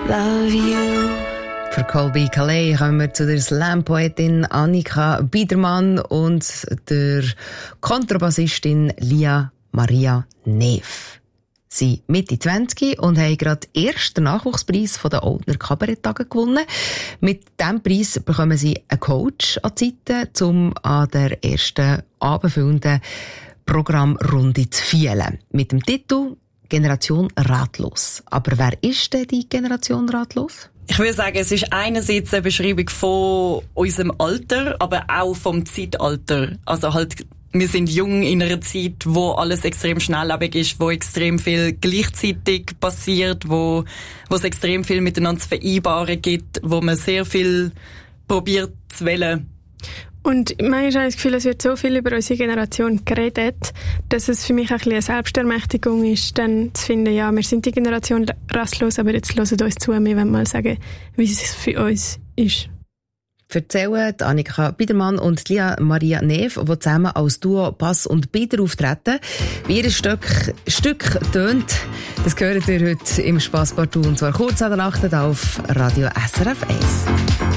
love you. Für Colby Calais kommen wir zu der Slam-Poetin Annika Biedermann und der Kontrabassistin Lia Maria Neef. Sie Mitte 20 und haben gerade den ersten Nachwuchspreis von den Oldner Kabaretttagen gewonnen. Mit diesem Preis bekommen sie einen Coach an die Seite, um an der ersten abendfüllenden Programmrunde zu feilen. Mit dem Titel Generation Ratlos. Aber wer ist denn die Generation Ratlos? Ich würde sagen, es ist einerseits eine Beschreibung von unserem Alter, aber auch vom Zeitalter. Also halt, wir sind jung in einer Zeit, wo alles extrem schnelllebig ist, wo extrem viel gleichzeitig passiert, wo es extrem viel miteinander zu vereinbaren gibt, wo man sehr viel probiert zu wählen. Und manchmal habe ich das Gefühl, es wird so viel über unsere Generation geredet, dass es für mich ein bisschen eine Selbstermächtigung ist, dann zu finden, ja, wir sind die Generation rastlos, aber jetzt hört uns zu, wir wollen mal sagen, wie es für uns ist. Erzählen Annika Biedermann und Lia Maria Neef, die zusammen als Duo Bass und Bieder auftreten. Wie ihr Stück tönt, das hört ihr heute im Spasspartout, und zwar kurz an der Nacht auf Radio SRF 1.